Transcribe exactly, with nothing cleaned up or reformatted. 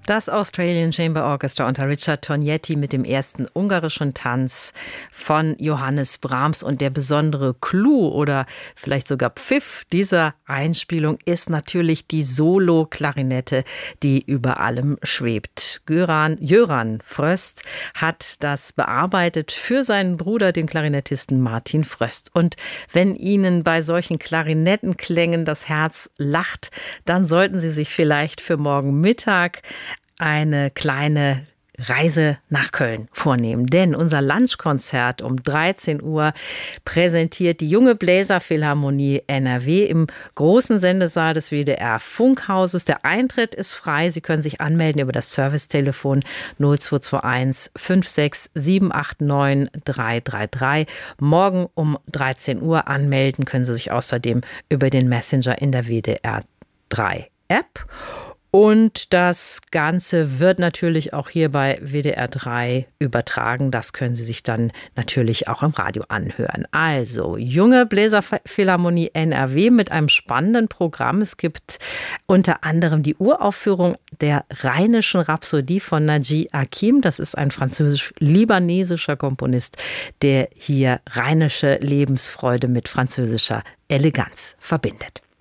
Das Australian Chamber Orchestra unter Richard Tognetti mit dem ersten ungarischen Tanz von Johannes Brahms. Und der besondere Clou oder vielleicht sogar Pfiff dieser Einspielung ist natürlich die Solo-Klarinette, die über allem schwebt. Göran, Jöran Fröst hat das bearbeitet für seinen Bruder, den Klarinettisten Martin Fröst. Und wenn Ihnen bei solchen Klarinettenklängen das Herz lacht, dann sollten Sie sich vielleicht für morgen Mittag eine kleine Reise nach Köln vornehmen. Denn unser Lunchkonzert um dreizehn Uhr präsentiert die Junge Bläserphilharmonie N R W im großen Sendesaal des W D R Funkhauses. Der Eintritt ist frei. Sie können sich anmelden über das Servicetelefon null zwei zwei eins fünf sechs sieben acht neun drei drei drei. Morgen um dreizehn Uhr anmelden können Sie sich außerdem über den Messenger in der W D R drei App. Und das Ganze wird natürlich auch hier bei W D R drei übertragen. Das können Sie sich dann natürlich auch im Radio anhören. Also, Junge Bläserphilharmonie N R W mit einem spannenden Programm. Es gibt unter anderem die Uraufführung der Rheinischen Rhapsodie von Naji Hakim. Das ist ein französisch-libanesischer Komponist, der hier rheinische Lebensfreude mit französischer Eleganz verbindet.